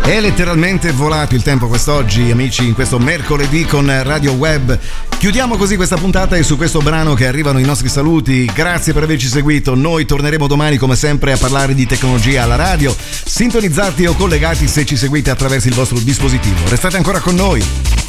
È letteralmente volato il tempo quest'oggi, amici, in questo mercoledì con Radio Web. Chiudiamo così questa puntata e su questo brano che arrivano i nostri saluti. Grazie per averci seguito. Noi torneremo domani come sempre a parlare di tecnologia alla radio. Sintonizzati o collegati se ci seguite attraverso il vostro dispositivo. Restate ancora con noi.